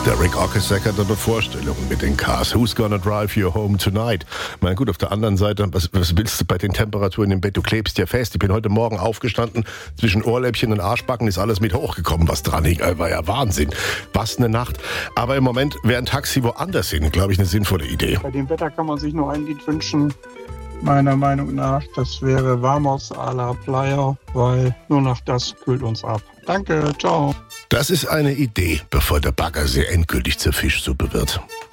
Der Rick Ocasek hat eine Vorstellung mit den Cars. Who's gonna drive you home tonight? Mein gut, auf der anderen Seite, was willst du bei den Temperaturen im Bett? Du klebst ja fest. Ich bin heute Morgen aufgestanden. Zwischen Ohrläppchen und Arschbacken ist alles mit hochgekommen, was dran hing. War ja Wahnsinn. Was eine Nacht. Aber im Moment wäre ein Taxi woanders hin, glaube ich, eine sinnvolle Idee. Bei dem Wetter kann man sich nur ein Lied wünschen. Meiner Meinung nach, das wäre Vamos a la Playa, weil nur noch das kühlt uns ab. Danke, ciao. Das ist eine Idee, bevor der Baggersee endgültig zur Fischsuppe wird.